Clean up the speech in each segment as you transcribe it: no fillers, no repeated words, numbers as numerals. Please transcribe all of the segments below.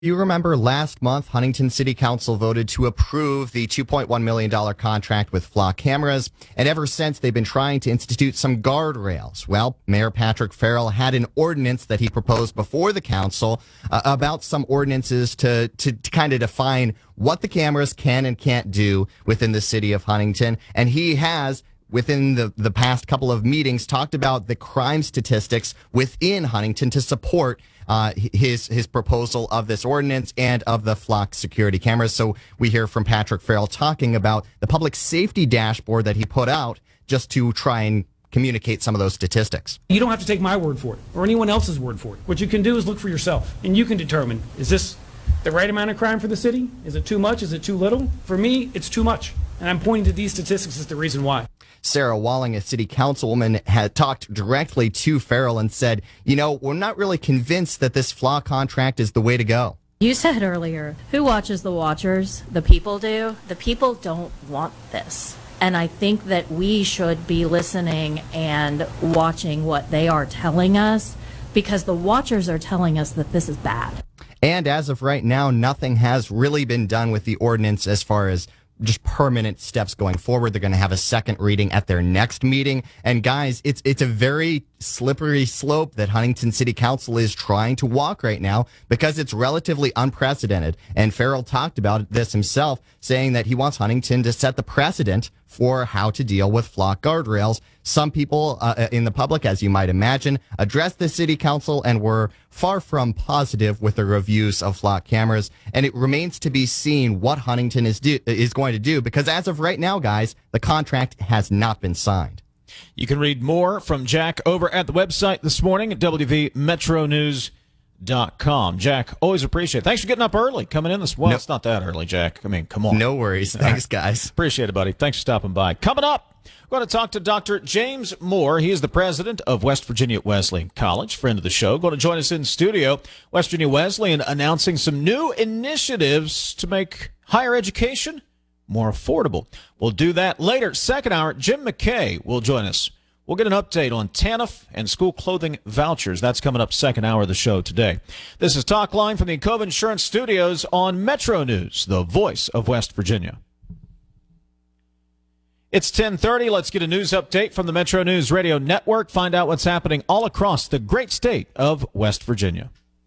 You remember last month, Huntington City Council voted to approve the $2.1 million contract with Flock Cameras, and ever since they've been trying to institute some guardrails. Well, Mayor Patrick Farrell had an ordinance that he proposed before the council about some ordinances to kind of define what the cameras can and can't do within the city of Huntington, and he has within the past couple of meetings talked about the crime statistics within Huntington to support his proposal of this ordinance and of the Flock security cameras. So we hear from Patrick Farrell talking about the public safety dashboard that he put out just to try and communicate some of those statistics. You don't have to take my word for it or anyone else's word for it. What you can do is look for yourself, and you can determine, is this the right amount of crime for the city? Is it too much? Is it too little? For me, it's too much. And I'm pointing to these statistics as the reason why. Sarah Walling, a city councilwoman, had talked directly to Farrell and said, we're not really convinced that this Flock contract is the way to go. You said earlier, who watches the watchers? The people do. The people don't want this. And I think that we should be listening and watching what they are telling us, because the watchers are telling us that this is bad. And as of right now, nothing has really been done with the ordinance as far as just permanent steps going forward. They're going to have a second reading at their next meeting. And guys, it's a very slippery slope that Huntington City Council is trying to walk right now because it's relatively unprecedented. And Farrell talked about this himself, saying that he wants Huntington to set the precedent for how to deal with Flock guardrails. Some people in the public, as you might imagine, addressed the city council and were far from positive with the reviews of Flock cameras. And it remains to be seen what Huntington is going to do, because as of right now, guys, the contract has not been signed. You can read more from Jack over at the website this morning at WVMetroNews.com. Jack, always appreciate it. Thanks for getting up early, coming in this. Well, it's not that early, Jack. I mean, come on. No worries. Thanks, guys. Appreciate it, buddy. Thanks for stopping by. Coming up, we're going to talk to Dr. James Moore. He is the president of West Virginia Wesleyan College, friend of the show. Going to join us in studio. West Virginia Wesleyan announcing some new initiatives to make higher education more affordable. We'll do that later. Second hour, Jim McKay will join us. We'll get an update on TANF and school clothing vouchers. That's coming up second hour of the show today. This is Talk Line from the Encova Insurance Studios on Metro News, the voice of West Virginia. It's 10:30. Let's get a news update from the Metro News Radio Network. Find out what's happening all across the great state of West Virginia.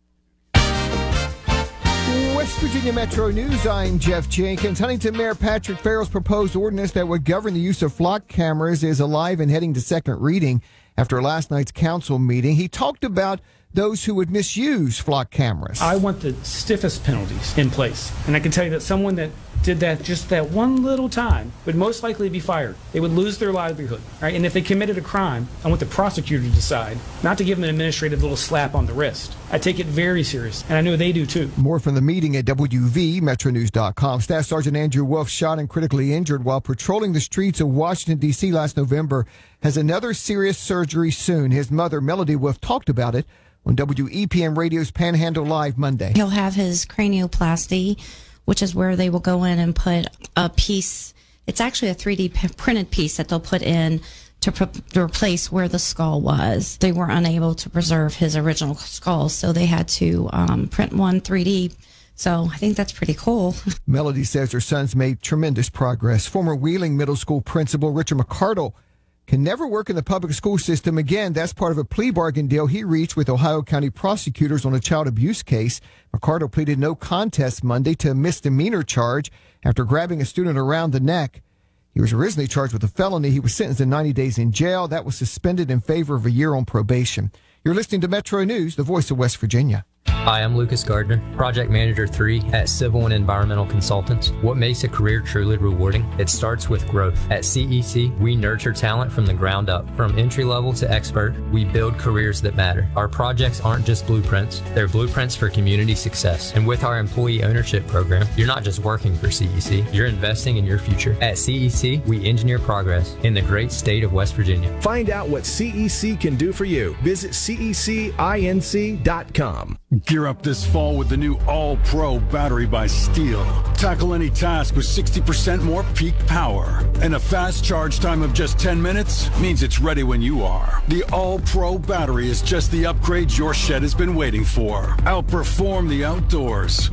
West Virginia Metro News, I'm Jeff Jenkins. Huntington Mayor Patrick Farrell's proposed ordinance that would govern the use of Flock cameras is alive and heading to second reading after last night's council meeting. He talked about those who would misuse Flock cameras. I want the stiffest penalties in place. And I can tell you that someone that did that just that one little time would most likely be fired. They would lose their livelihood. Right? And if they committed a crime, I want the prosecutor to decide, not to give them an administrative little slap on the wrist. I take it very serious, and I know they do too. More from the meeting at WVMetroNews.com. Staff Sergeant Andrew Wolf, shot and critically injured while patrolling the streets of Washington, D.C. last November, has another serious surgery soon. His mother, Melody Wolf, talked about it on WEPM Radio's Panhandle Live Monday. He'll have his cranioplasty, which is where they will go in and put a piece. It's actually a 3D printed piece that they'll put in to replace where the skull was. They were unable to preserve his original skull, so they had to print one 3D. So I think that's pretty cool. Melody says her son's made tremendous progress. Former Wheeling Middle School principal Richard McCardle can never work in the public school system again. That's part of a plea bargain deal he reached with Ohio County prosecutors on a child abuse case. McCardle pleaded no contest Monday to a misdemeanor charge after grabbing a student around the neck. He was originally charged with a felony. He was sentenced to 90 days in jail. That was suspended in favor of a year on probation. You're listening to Metro News, the voice of West Virginia. Hi, I'm Lucas Gardner, Project Manager 3 at Civil and Environmental Consultants. What makes a career truly rewarding? It starts with growth. At CEC, we nurture talent from the ground up. From entry level to expert, we build careers that matter. Our projects aren't just blueprints, they're blueprints for community success. And with our employee ownership program, you're not just working for CEC, you're investing in your future. At CEC, we engineer progress in the great state of West Virginia. Find out what CEC can do for you. Visit CECinc.com. Gear up this fall with the new All-Pro battery by Steel. Tackle any task with 60% more peak power. And a fast charge time of just 10 minutes means it's ready when you are. The All-Pro battery is just the upgrade your shed has been waiting for. Outperform the outdoors